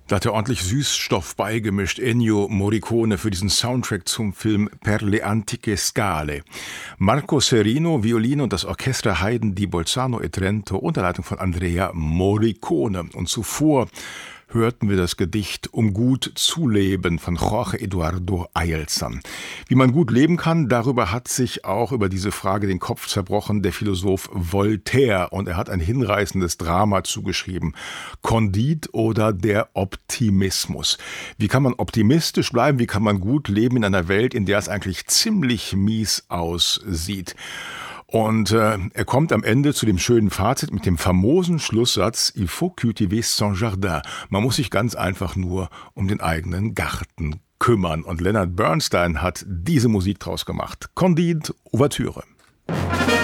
Da hat er ordentlich Süßstoff beigemischt, Ennio Morricone, für diesen Soundtrack zum Film Per le antiche scale. Marco Serino, Violine und das Orchester Haydn di Bolzano e Trento unter Leitung von Andrea Morricone. Und zuvor hörten wir das Gedicht Um gut zu leben von Jorge Eduardo Ayelzan. Wie man gut leben kann, darüber hat sich auch über diese Frage den Kopf zerbrochen der Philosoph Voltaire, und er hat ein hinreißendes Drama zugeschrieben: Candide oder der Optimismus. Wie kann man optimistisch bleiben, wie kann man gut leben in einer Welt, in der es eigentlich ziemlich mies aussieht? Und er kommt am Ende zu dem schönen Fazit mit dem famosen Schlusssatz: Il faut cultiver son jardin. Man muss sich ganz einfach nur um den eigenen Garten kümmern. Und Leonard Bernstein hat diese Musik draus gemacht. Candide, Ouvertüre.